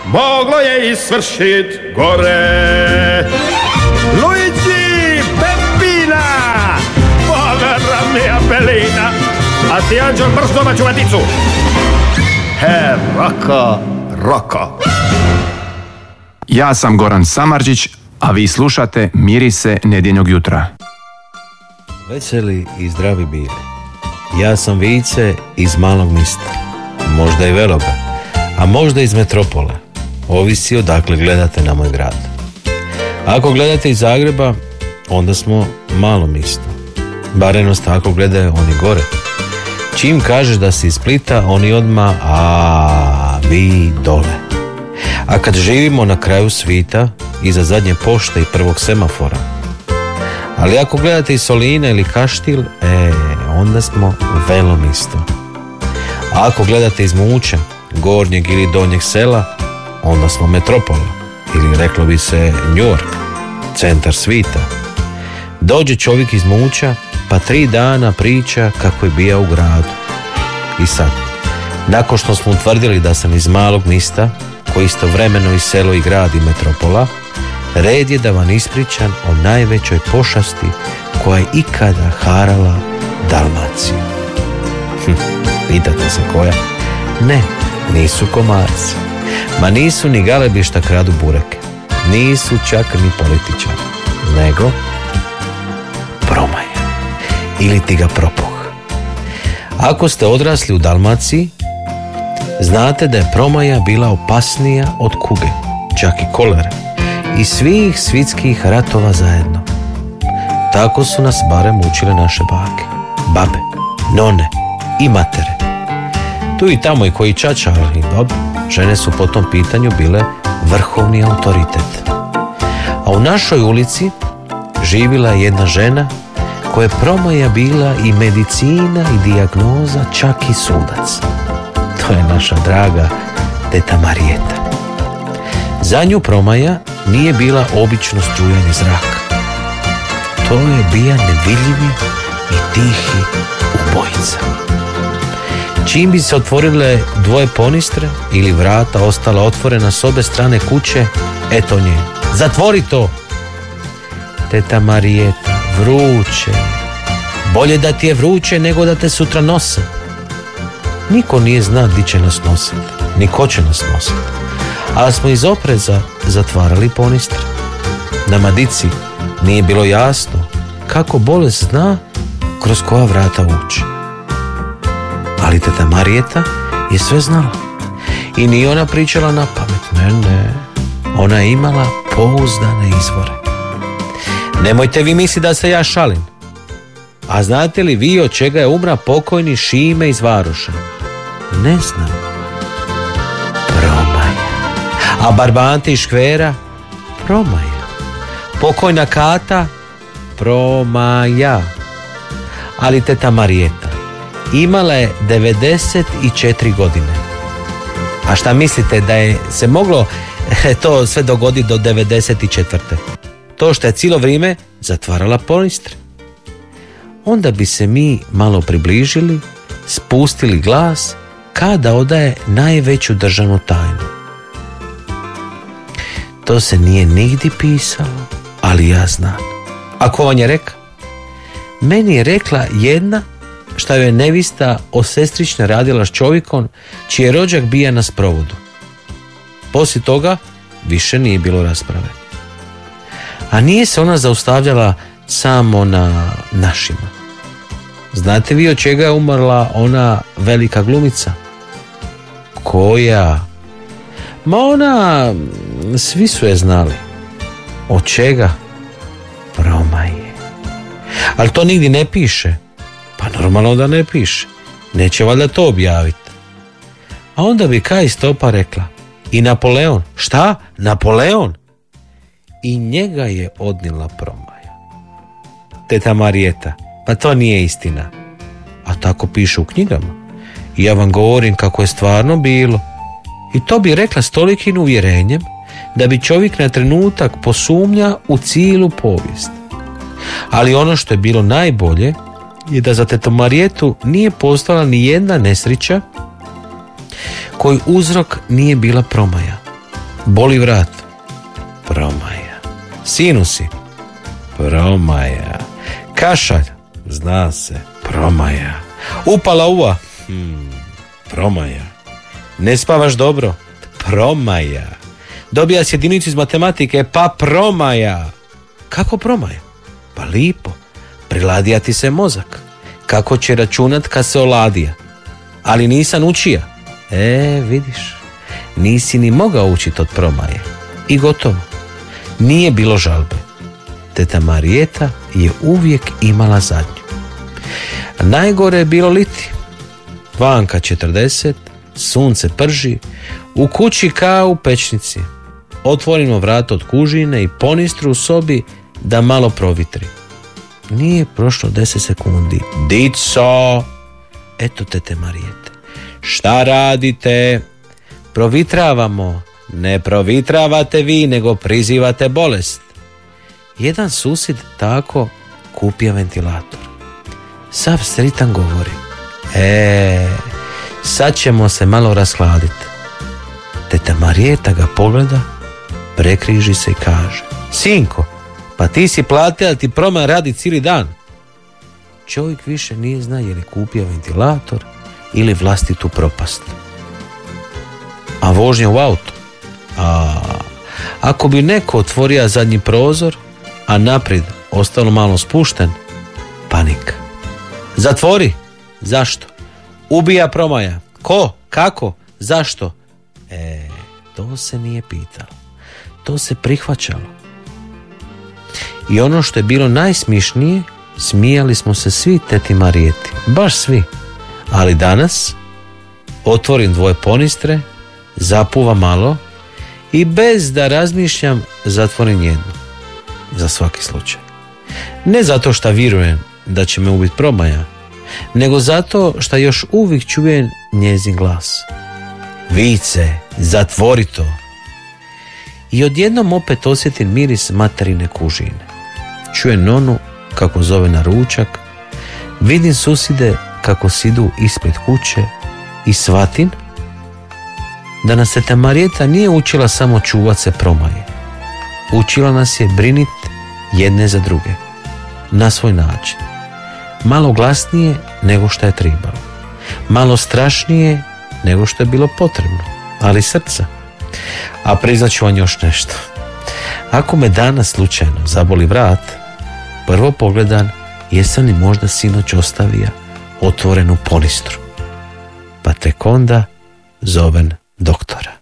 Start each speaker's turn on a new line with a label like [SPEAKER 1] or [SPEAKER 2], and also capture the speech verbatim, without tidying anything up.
[SPEAKER 1] moglo je i svršit gore. Luigi Peppina, povera mia bellina, a ti anđel brž domaću vaticu. He, Roko, Roko.
[SPEAKER 2] Ja sam Goran Samardžić, a vi slušate Mirise nedjeljnog jutra.
[SPEAKER 3] Veseli i zdravi bili. Ja sam Vice iz malog mista, možda i veloga, a možda iz metropola. Ovisi odakle gledate na moj grad. Ako gledate iz Zagreba, onda smo malo misto. Barem tako gledaju oni gore. Čim kažeš da si iz Splita, oni odmah, a vi dole. A kad živimo na kraju svita, iza zadnje pošte i prvog semafora. Ali ako gledate iz Solina ili Kaštil, e, onda smo velo misto. A ako gledate iz Muća, gornjeg ili donjeg sela, onda smo metropola, ili reklo bi se New York, centar svita. Dođe čovjek iz Muća, pa tri dana priča kako je bija u gradu. I sad, nakon što smo utvrdili da sam iz malog mista, koji istovremeno i selo i grad i metropola, red je da vam ispričam o najvećoj pošasti koja je ikada harala Dalmaciju. Hm, pitate se koja? Ne, nisu komarci. Ma nisu ni galebi šta kradu bureke. Nisu čak ni političari. Nego promaja. Ili ti ga propuh. Ako ste odrasli u Dalmaciji, znate da je promaja bila opasnija od kuge, čak i kolere, i svih svjetskih ratova zajedno. Tako su nas barem učile naše bake, babe, none i matere. Tu i tamo i koji čača, ali dobro, žene su po tom pitanju bile vrhovni autoritet. A u našoj ulici živjela je jedna žena koja je promaja bila i medicina i dijagnoza, čak i sudac. To je naša draga teta Marijeta. Za nju promaja nije bila obično strujanje zraka. To je bija nevidljivi i tihi ubojica. Čim bi se otvorile dvoje ponistre ili vrata ostala otvorena s obe strane kuće, eto nje. Zatvori to! Teta Marijeta, vruće. Bolje da ti je vruće nego da te sutra nose. Niko nije zna di će nas nositi, ni ko će nas nositi. Ali smo iz opreza zatvarali ponistre. Na Madici nije bilo jasno kako bolest zna kroz koja vrata ući. Ali teta Marijeta je sve znala. I nije ona pričala na pamet, ne, ne. Ona je imala pouzdane izvore. Nemojte vi misliti da se ja šalim. A znate li vi od čega je umra pokojni Šime iz Varoša? Ne znam. Promaja. A Barbante iz Škvera? Promaja. Pokojna Kata? Promaja. Ali teta Marijeta imala je devedeset četiri godine. A šta mislite da je se moglo to sve dogoditi do devedeset četvrte? To što je cijelo vrijeme zatvarala ponistre. Onda bi se mi malo približili, spustili glas, kada odaje najveću državnu tajnu. To se nije nigdje pisalo, ali ja znam. A ko vam je reka? Meni je rekla jedna šta joj je nevista o sestrične radila s čovjekom čiji je rođak bija na sprovodu. Poslije toga više nije bilo rasprave. A nije se ona zaustavljala samo na našima. Znate vi od čega je umrla ona velika glumica? Koja? Ma ona, svi su je znali. Od čega? Promaje. Ali to nigdje ne piše. Pa normalno da ne piše. Neće valjda to objaviti. A onda bi kaj stopa rekla. I Napoleon. Šta? Napoleon? I njega je odnila promaja. Teta Marijeta. Pa to nije istina. A tako piše u knjigama. I ja vam govorim kako je stvarno bilo. I to bi rekla s tolikim uvjerenjem da bi čovjek na trenutak posumnja u cijelu povijest. Ali ono što je bilo najbolje je da za tetu Marijetu nije postala ni jedna nesreća koji uzrok nije bila promaja. Boli vrat. Promaja. Sinusi. Promaja. Kašalj. Zna se. Promaja. Upala uva. Hmm. Promaja. Ne spavaš dobro. Promaja. Dobijaš jedinicu iz matematike. Pa promaja. Kako promaja? Pa lipo. Priladija ti se mozak. Kako će računat kad se oladija? Ali nisam učija. E, vidiš. Nisi ni mogao učit od promaje. I gotovo. Nije bilo žalbe. Teta Marijeta je uvijek imala zadnju. Najgore je bilo liti. Vanka četrdeset, sunce prži, u kući kao u pečnici. Otvorimo vrat od kužine i ponistru u sobi da malo provitri. Nije prošlo deset sekundi. Dico! Eto tete Marijete. Šta radite? Provitravamo. Ne provitravate vi, nego prizivate bolest. Jedan susjed tako kupio ventilator. Sav sritan govori. E, sad ćemo se malo raskladiti. Teta Marijeta ga pogleda, prekriži se i kaže. Sinko, pa ti si platila, ti Proma radi cijeli dan. Čovjek više nije zna je li kupio ventilator ili vlastitu propast. A vožnja u auto? A, ako bi neko otvorio zadnji prozor, a naprijed ostalo malo spušten, panika. Zatvori. Zašto? Ubija Promaja. Ko? Kako? Zašto? E, to se nije pitalo. To se prihvaćalo. I ono što je bilo najsmišnije, smijali smo se svi teti Marijeti. Baš svi. Ali danas otvorim dvoje ponistre, zapuva malo i bez da razmišljam zatvorim jednu. Za svaki slučaj. Ne zato što vjerujem da će me ubiti Promaja, nego zato što još uvijek čujem njezin glas. Vice, zatvori to. I odjednom opet osjetim miris materine kužine. Čujem nonu kako zove na ručak, vidim susjede kako sidu ispred kuće i shvatim da nas teta Marijeta nije učila samo čuvat se Promaje. Učila nas je brinit jedne za druge. Na svoj način. Malo glasnije nego što je trebalo. Malo strašnije nego što je bilo potrebno. Ali srca. A priznat ću vam još nešto. Ako me danas slučajno zaboli vrat, prvo pogledam jesam li možda sinoć ostavio otvorenu ponistru. Pa tek onda zovem doktora.